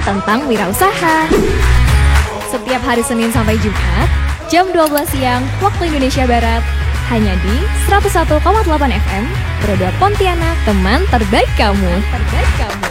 tentang wirausaha. Setiap hari Senin sampai Jumat, jam 12 siang waktu Indonesia Barat, hanya di 101,8 FM, Brodua Pontianak, teman terbaik kamu.